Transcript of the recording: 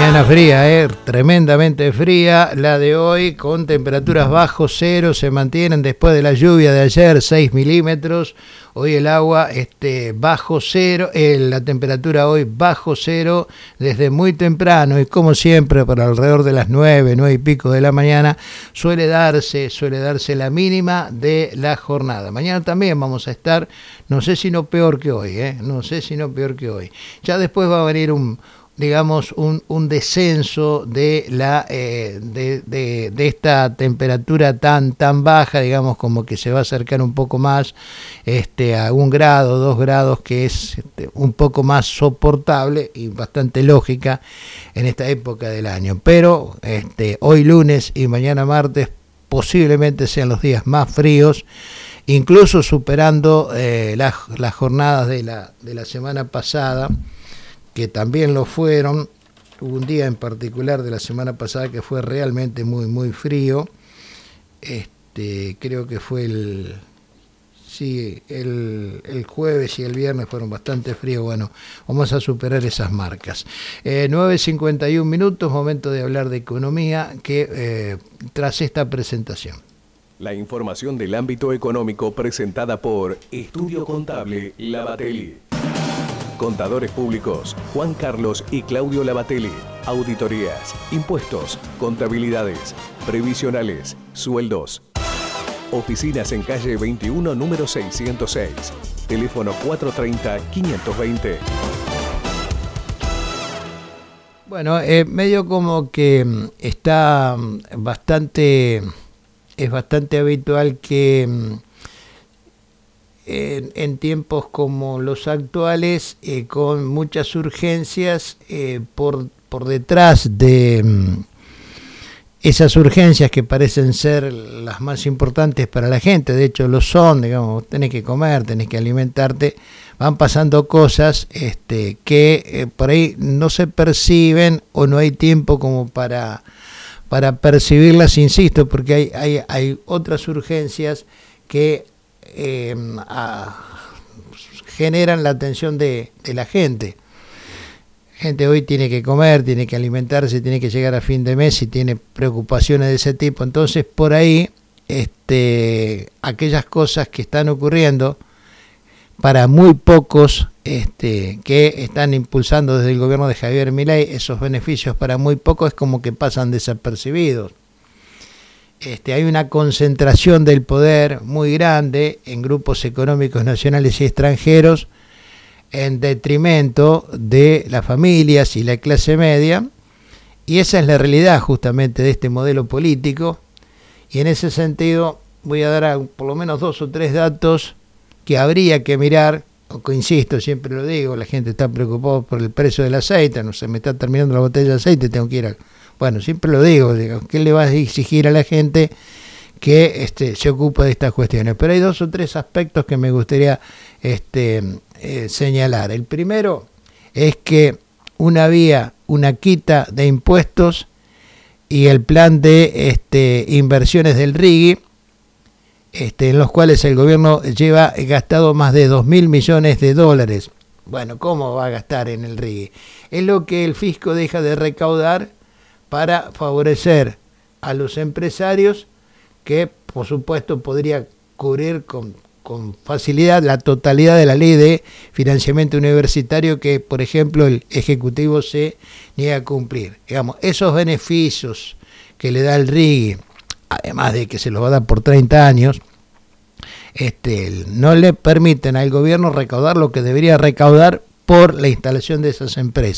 Mañana fría, tremendamente fría la de hoy, con temperaturas bajo cero, se mantienen después de la lluvia de ayer, 6 milímetros. Hoy el agua bajo cero, la temperatura hoy bajo cero desde muy temprano, y como siempre por alrededor de las 9 y pico de la mañana suele darse la mínima de la jornada. Mañana también vamos a estar, no sé si no peor que hoy, Ya después va a venir un descenso de esta temperatura tan baja, digamos, como que se va a acercar un poco más a 1 grado, 2 grados, que es un poco más soportable y bastante lógica en esta época del año. Pero hoy lunes y mañana martes posiblemente sean los días más fríos, incluso superando las jornadas de la semana pasada, que también lo fueron. Hubo un día en particular de la semana pasada que fue realmente muy frío. Creo que fue el jueves y el viernes fueron bastante fríos. Bueno, vamos a superar esas marcas. 9:51 minutos, momento de hablar de economía, tras esta presentación. La información del ámbito económico presentada por Estudio Contable Lavatelli. Contadores públicos, Juan Carlos y Claudio Lavatelli. Auditorías, impuestos, contabilidades, previsionales, sueldos. Oficinas en calle 21, número 606. Teléfono 430-520. Bueno, medio como que está es bastante habitual que en tiempos como los actuales, con muchas urgencias, por detrás de esas urgencias que parecen ser las más importantes para la gente, de hecho lo son, digamos, tenés que comer, tenés que alimentarte, van pasando cosas que por ahí no se perciben o no hay tiempo como para percibirlas, insisto, porque hay otras urgencias que generan la atención de la gente. Gente hoy tiene que comer, tiene que alimentarse, tiene que llegar a fin de mes y tiene preocupaciones de ese tipo. Entonces, por ahí, aquellas cosas que están ocurriendo para muy pocos, que están impulsando desde el gobierno de Javier Milei, esos beneficios para muy pocos es como que pasan desapercibidos. Hay una concentración del poder muy grande en grupos económicos nacionales y extranjeros, en detrimento de las familias y la clase media, y esa es la realidad justamente de este modelo político. Y en ese sentido voy a dar por lo menos 2 o 3 datos que habría que mirar, o insisto, siempre lo digo, la gente está preocupada por el precio del aceite, no se me está terminando la botella de aceite, tengo que ir bueno, siempre lo digo, ¿qué le va a exigir a la gente que se ocupa de estas cuestiones? Pero hay 2 o 3 aspectos que me gustaría señalar. El primero es que una quita de impuestos y el plan de inversiones del RIGI, en los cuales el gobierno lleva gastado más de 2.000 millones de dólares. Bueno, ¿cómo va a gastar en el RIGI? Es lo que el fisco deja de recaudar para favorecer a los empresarios, que por supuesto podría cubrir con facilidad la totalidad de la ley de financiamiento universitario, que por ejemplo el Ejecutivo se niega a cumplir. Digamos, esos beneficios que le da el RIGI, además de que se los va a dar por 30 años, no le permiten al gobierno recaudar lo que debería recaudar por la instalación de esas empresas.